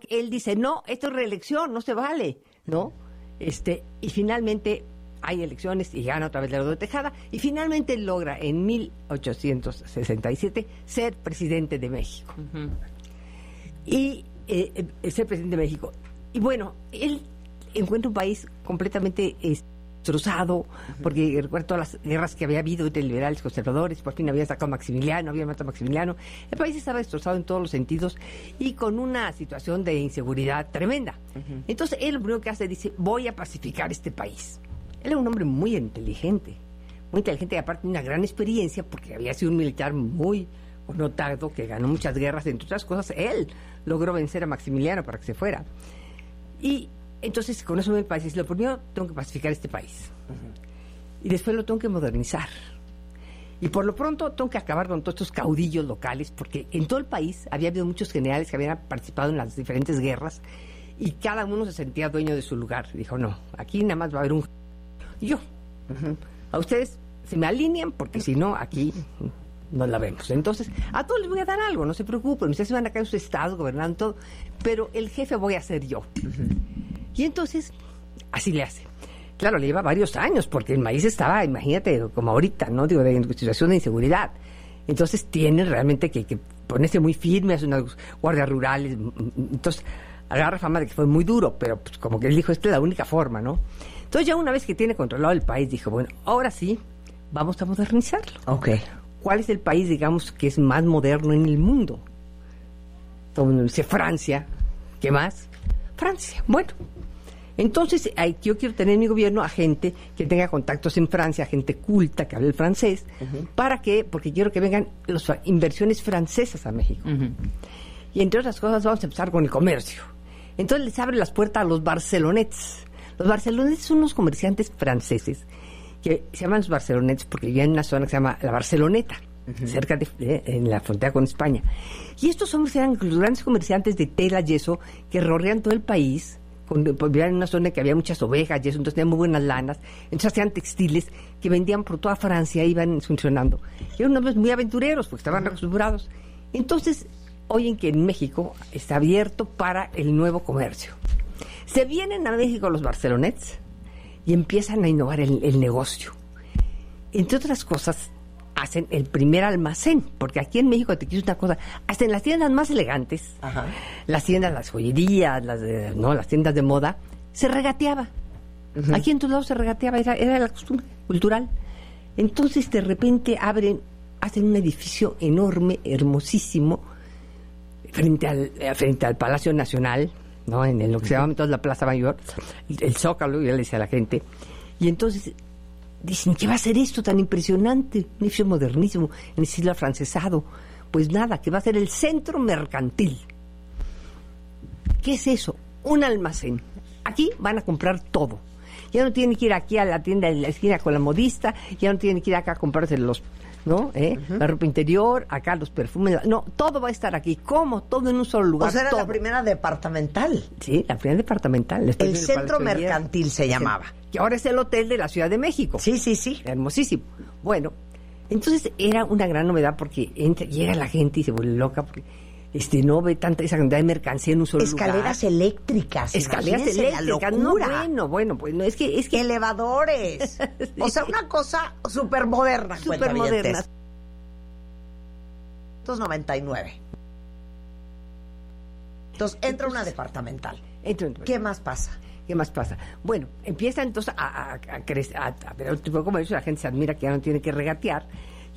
porque él dice, no, esto es reelección, no se vale, ¿no? Y finalmente hay elecciones y gana otra vez Lerdo de Tejada, y finalmente logra en 1867 ser presidente de México. Uh-huh. Y ser presidente de México. Y bueno, él encuentra un país completamente destrozado, porque recuerda todas las guerras que había habido entre liberales y conservadores. Por fin había sacado a Maximiliano, había matado a Maximiliano. El país estaba destrozado en todos los sentidos y con una situación de inseguridad tremenda. Uh-huh. Entonces él lo primero que hace, dice, voy a pacificar este país. Él era un hombre muy inteligente y aparte una gran experiencia, porque había sido un militar muy notado, que ganó muchas guerras. Entre otras cosas, él logró vencer a Maximiliano para que se fuera. Y entonces, con eso el país dice, lo primero, tengo que pacificar este país. Uh-huh. Y después lo tengo que modernizar. Y por lo pronto tengo que acabar con todos estos caudillos locales, porque en todo el país había habido muchos generales que habían participado en las diferentes guerras, y cada uno se sentía dueño de su lugar. Dijo, no, aquí nada más va a haber un... Y yo, uh-huh, a ustedes se me alinean, porque si no, aquí no la vemos. Entonces, a todos les voy a dar algo, no se preocupen, ustedes van a caer en su estado, gobernando todo, pero el jefe voy a ser yo. Uh-huh. Y entonces, así le hace. Claro, le lleva varios años, porque el país estaba, imagínate, como ahorita, ¿no? Digo, de situación de inseguridad. Entonces, tiene realmente que ponerse muy firme, hacer unas guardias rurales. Entonces, agarra fama de que fue muy duro, pero pues como que él dijo, esta es la única forma, ¿no? Entonces, ya una vez que tiene controlado el país, dijo, bueno, ahora sí, vamos a modernizarlo. Okay. ¿Cuál es el país, digamos, que es más moderno en el mundo? Todo el mundo dice Francia. ¿Qué más? Francia. Bueno, entonces yo quiero tener en mi gobierno a gente que tenga contactos en Francia, gente culta, que hable el francés. Uh-huh. ¿Para qué? Porque quiero que vengan las inversiones francesas a México. Uh-huh. Y entre otras cosas vamos a empezar con el comercio. Entonces les abre las puertas a los barcelonets. Los barcelonets son unos comerciantes franceses que se llaman los barcelonets porque vivían en una zona que se llama la Barceloneta, uh-huh, cerca en la frontera con España. Y estos hombres eran los grandes comerciantes de tela y eso que rodean todo el país. Vivían en una zona que había muchas ovejas y eso, entonces tenían muy buenas lanas. Entonces hacían textiles que vendían por toda Francia, iban funcionando. Y eran hombres muy aventureros porque estaban acostumbrados. Entonces, oyen que en México está abierto para el nuevo comercio. Se vienen a México los barcelonets y empiezan a innovar el negocio. Entre otras cosas, hacen el primer almacén, porque aquí en México, te quiero una cosa, hasta en las tiendas más elegantes, ajá, las tiendas, las joyerías, las tiendas de moda, se regateaba. Uh-huh. Aquí en todos lados se regateaba, era la costumbre cultural. Entonces, de repente, hacen un edificio enorme, hermosísimo, frente al Palacio Nacional, ¿no? En lo que se llama entonces la Plaza Mayor, el Zócalo, yo le decía a la gente. Y entonces dicen, ¿qué va a ser esto tan impresionante? Un edificio modernísimo, en estilo afrancesado. Pues nada, que va a ser el centro mercantil. ¿Qué es eso? Un almacén. Aquí van a comprar todo. Ya no tienen que ir aquí a la tienda de la esquina con la modista, ya no tienen que ir acá a comprarse ¿no? Uh-huh. La ropa interior, acá los perfumes, no, todo va a estar aquí. ¿Cómo? Todo en un solo lugar. O sea, era todo. La primera departamental. Sí, la primera departamental. El centro mercantil se llamaba. Que ahora es el hotel de la Ciudad de México. Sí, sí, sí. Hermosísimo. Bueno, entonces era una gran novedad porque llega la gente y se vuelve loca porque no ve tanta esa cantidad de mercancía en un solo lugar. Escaleras eléctricas. Escaleras eléctricas. No, bueno, pues no, es que elevadores. Sí. O sea, una cosa súper moderna. Súper moderna. 1999. Entonces, entra una departamental. ¿Qué más pasa? ¿Qué más pasa? Bueno, empieza entonces a crecer, a ver otro tipo de comercio, la gente se admira que ya no tiene que regatear.